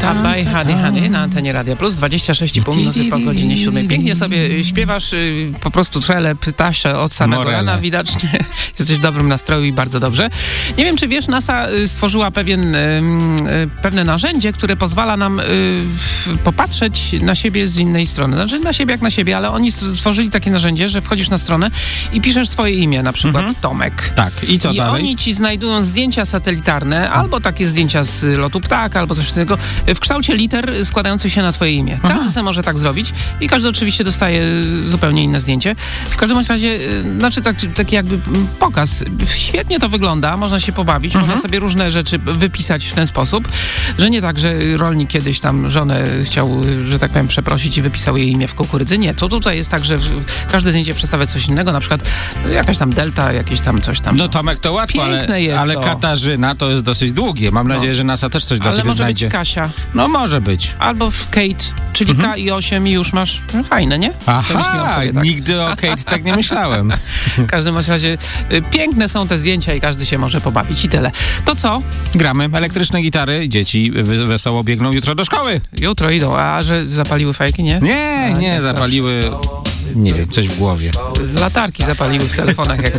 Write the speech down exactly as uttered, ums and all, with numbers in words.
Abaj, Hany, Hany na antenie Radia Plus, dwadzieścia sześć i pół minuty po godzinie siódmej. Pięknie sobie śpiewasz, y, po prostu trele, pytasze od samego Morele. rana, widocznie jesteś w dobrym nastroju i bardzo dobrze. Nie wiem, czy wiesz, NASA y, stworzyła pewien, y, y, pewne narzędzie, które pozwala nam y, w, popatrzeć na siebie z innej strony. Znaczy na siebie jak na siebie, ale oni stworzyli takie narzędzie, że wchodzisz na stronę i piszesz swoje imię, na przykład Mhm. Tomek. Tak, i co I dalej? oni ci znajdują zdjęcia satelitarne, albo takie zdjęcia z lotu ptaka, albo coś takiego, w kształcie liter składających się na twoje imię. Każdy Aha. sobie może tak zrobić i każdy oczywiście dostaje zupełnie inne zdjęcie. W każdym bądź razie, y, znaczy tak, taki jakby mm, pokaz. Świetnie to wygląda, można się pobawić, Mhm. można sobie różne rzeczy wypisać w ten sposób, że nie tak, że rolnik kiedyś tam żonę chciał, że tak powiem, przeprosić i wypisał jej imię w kukurydzy. Nie, to tutaj jest tak, że w- każde zdjęcie przedstawia coś innego, na przykład jakaś tam delta, jakieś tam coś tam. No Tomek to łatwo, Piękne ale, jest ale to. Katarzyna to jest dosyć długie. Mam nadzieję, że NASA też coś dla Ale ciebie może znajdzie. być Kasia. No może być. Albo w Kate, czyli Mhm. K i osiem i już masz no, fajne, nie? Wymyśliłam Aha, sobie tak. nigdy o Kate tak nie myślałem. W każdym razie y, piękne są te zdjęcia i każdy się może pobawić i tyle. To co? Gramy elektryczne gitary, dzieci wy- wesoło biegną jutro do szkoły. Jutro idą, a że zapaliły fajki, nie? Nie, A, nie, nie, zapaliły, nie wiem, coś w głowie. Latarki zapaliły w telefonach, jak